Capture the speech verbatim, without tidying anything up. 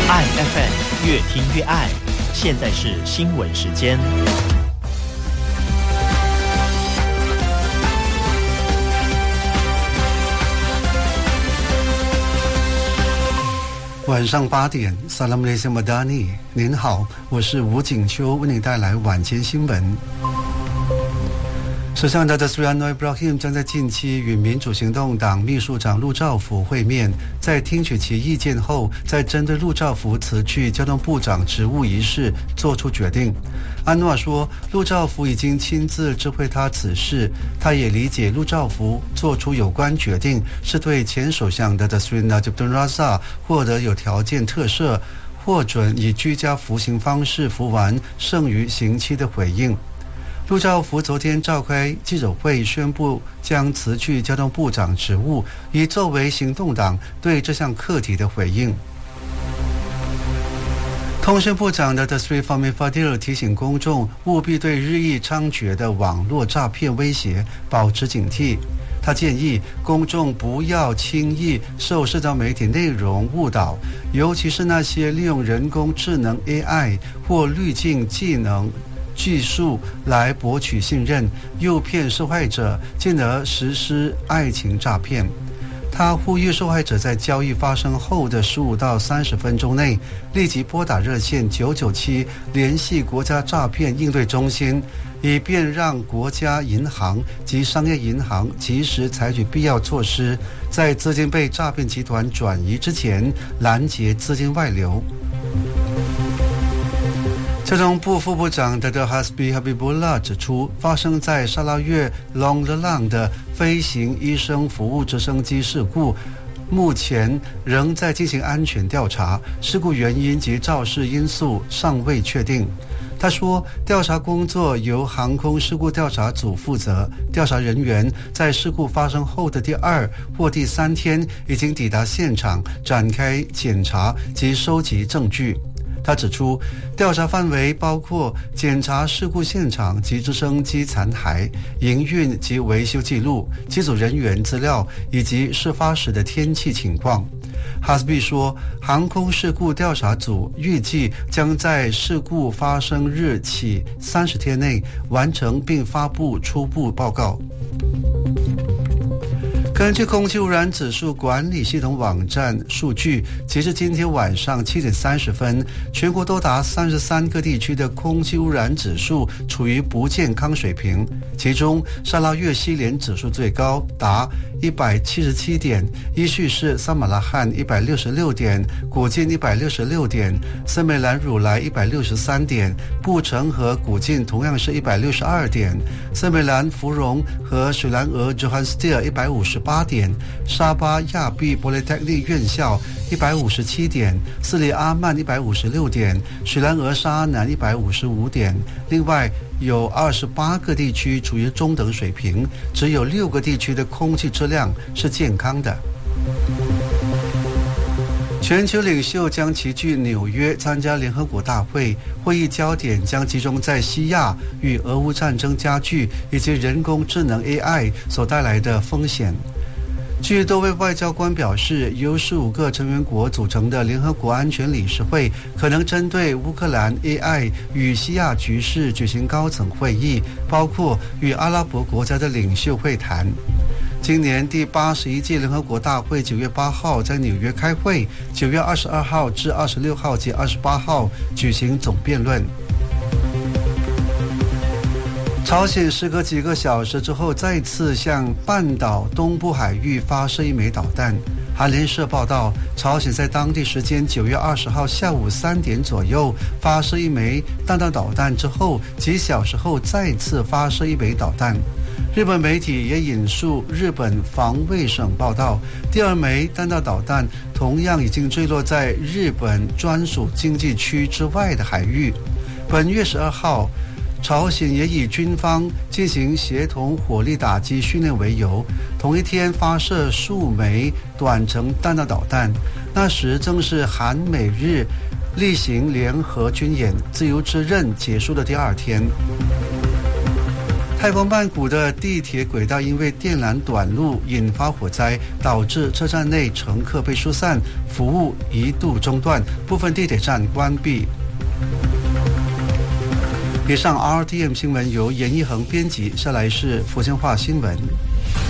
爱 F M 越听越爱，现在是新闻时间。 晚上八点 Assalamualaikum Madani， 您好，我是吴景秋，为您带来晚间新闻。首相达斯瑞安诺伊布拉希姆将在近期与民主行动党秘书长陆兆福会面，在听取其意见后，再针对陆兆福辞去交通部长职务一事做出决定。安诺说，陆兆福已经亲自知会他此事，他也理解陆兆福做出有关决定是对前首相的达斯瑞纳吉布顿拉萨获得有条件特赦，获准以居家服刑方式服完剩余刑期的回应。陆兆福昨天召开记者会，宣布将辞去交通部长职务，以作为行动党对这项课题的回应。通讯部长的 Sri Fahmi Fadil 提醒公众，务必对日益猖獗的网络诈骗威胁保持警惕。他建议公众不要轻易受社交媒体内容误导，尤其是那些利用人工智能 A I 或滤镜技能技术来博取信任，诱骗受害者，进而实施爱情诈骗。他呼吁受害者在交易发生后的十五到三十分钟内，立即拨打热线九九七联系国家诈骗应对中心，以便让国家银行及商业银行及时采取必要措施，在资金被诈骗集团转移之前拦截资金外流。交通部副部长 Dato Hasbi Habibullah 指出，发生在沙拉越 Long Lelang 的飞行医生服务直升机事故，目前仍在进行安全调查，事故原因及肇事因素尚未确定。他说，调查工作由航空事故调查组负责，调查人员在事故发生后的第二或第三天已经抵达现场，展开检查及收集证据。他指出，调查范围包括检查事故现场及直升机残骸、营运及维修记录、机组人员资料以及事发时的天气情况。哈斯比说，航空事故调查组预计将在事故发生日起三十天内完成并发布初步报告。根据空气污染指数管理系统网站数据，截至今天晚上七点三十分，全国多达三十三个地区的空气污染指数处于不健康水平，其中沙拉越西连指数最高，达一百七十七点，依序是撒马拉罕一百六十六点，古晋一百六十六点，森美兰汝来一百六十三点，布城和古晋同样是一百六十二点，森美兰芙蓉和水兰俄 Johannesburg 一百五十八点，沙巴亚庇 Polytechnic 院校一百五十七点，斯里阿曼一百五十六点，水兰俄沙南一百五十五点。另外有二十八个地区处于中等水平，只有六个地区的空气质量是健康的。全球领袖将齐聚纽约参加联合国大会，会议焦点将集中在西亚与俄乌战争加剧以及人工智能 A I 所带来的风险。据多位外交官表示，由十五个成员国组成的联合国安全理事会可能针对乌克兰 A I 与西亚局势举行高层会议，包括与阿拉伯国家的领袖会谈。今年第八十一届联合国大会九月八号在纽约开会，九月二十二号至二十六号及二十八号举行总辩论。朝鲜时隔几个小时之后再次向半岛东部海域发射一枚导弹。韩联社报道，朝鲜在当地时间九月二十号下午三点左右发射一枚弹道导弹之后，几小时后再次发射一枚导弹。日本媒体也引述日本防卫省报道，第二枚弹道导弹同样已经坠落在日本专属经济区之外的海域。本月十二号，朝鲜也以军方进行协同火力打击训练为由，同一天发射数枚短程弹道导弹，那时正是韩美日例行联合军演自由之刃结束的第二天。 泰国曼谷的地铁轨道因为电缆短路引发火灾，导致车站内乘客被疏散，服务一度中断，部分地铁站关闭。以上 R T M 新闻由严一恒编辑，下来是福建话新闻。